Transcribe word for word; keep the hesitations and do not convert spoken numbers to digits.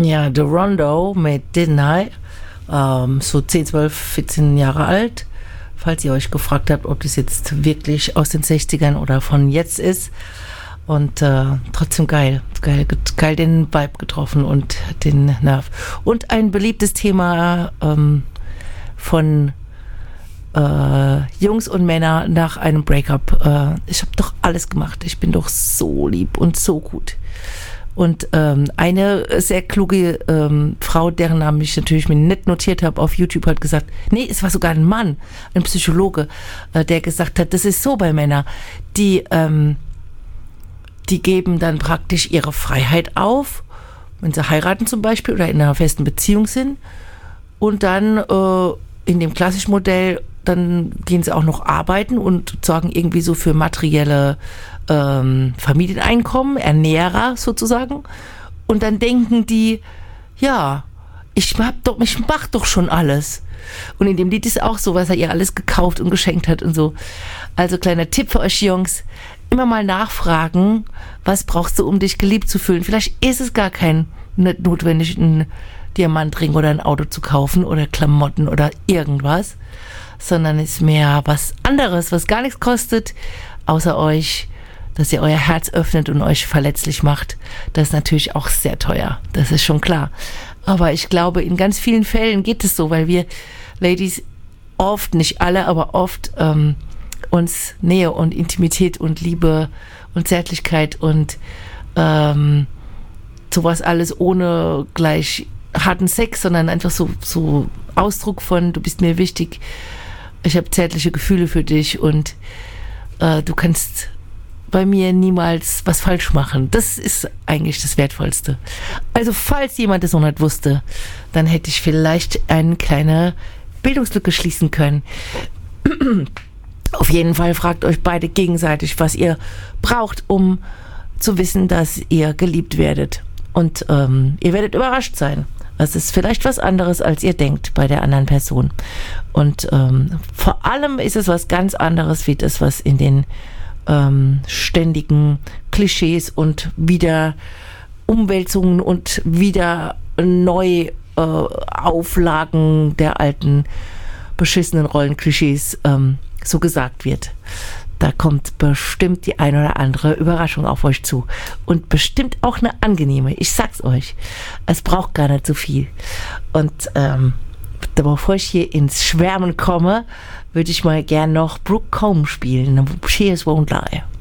Ja, The Rondo mit Didn't I, ähm, so zehn, zwölf, vierzehn Jahre alt. Falls ihr euch gefragt habt, ob das jetzt wirklich aus den sechzigern oder von jetzt ist. Und äh, trotzdem geil. geil. Geil den Vibe getroffen und den Nerv. Und ein beliebtes Thema ähm, von äh, Jungs und Männer nach einem Breakup. Äh, ich habe doch alles gemacht. Ich bin doch so lieb und so gut. Und ähm, eine sehr kluge ähm, Frau, deren Namen ich natürlich mir nicht notiert habe, auf YouTube hat gesagt, nee, es war sogar ein Mann, ein Psychologe, äh, der gesagt hat, das ist so bei Männern, die, ähm, die geben dann praktisch ihre Freiheit auf, wenn sie heiraten zum Beispiel oder in einer festen Beziehung sind und dann äh, in dem klassischen Modell, dann gehen sie auch noch arbeiten und sorgen irgendwie so für materielle ähm, Familieneinkommen, Ernährer sozusagen. Und dann denken die, ja, ich hab doch, ich mach doch schon alles. Und in dem Lied ist auch so, was er ihr alles gekauft und geschenkt hat und so. Also kleiner Tipp für euch Jungs, immer mal nachfragen, was brauchst du, um dich geliebt zu fühlen. Vielleicht ist es gar kein nicht notwendig, einen Diamantring oder ein Auto zu kaufen oder Klamotten oder irgendwas, sondern ist mehr was anderes, was gar nichts kostet, außer euch, dass ihr euer Herz öffnet und euch verletzlich macht. Das ist natürlich auch sehr teuer, das ist schon klar. Aber ich glaube, in ganz vielen Fällen geht es so, weil wir Ladies oft, nicht alle, aber oft ähm, uns Nähe und Intimität und Liebe und Zärtlichkeit und ähm, sowas alles ohne gleich harten Sex, sondern einfach so, so Ausdruck von, du bist mir wichtig, ich habe zärtliche Gefühle für dich und äh, du kannst bei mir niemals was falsch machen. Das ist eigentlich das Wertvollste. Also falls jemand das noch nicht wusste, dann hätte ich vielleicht eine kleine Bildungslücke schließen können. Auf jeden Fall fragt euch beide gegenseitig, was ihr braucht, um zu wissen, dass ihr geliebt werdet. Und ähm, ihr werdet überrascht sein. Es ist vielleicht was anderes, als ihr denkt bei der anderen Person. Und ähm, vor allem ist es was ganz anderes, wie das, was in den ähm, ständigen Klischees und wieder Umwälzungen und wieder Neuauflagen äh, der alten beschissenen Rollenklischees ähm, so gesagt wird. Da kommt bestimmt die ein oder andere Überraschung auf euch zu. Und bestimmt auch eine angenehme. Ich sag's euch. Es braucht gar nicht so viel. Und ähm, bevor ich hier ins Schwärmen komme, würde ich mal gern noch Brooke Combe spielen. She Won't Lie.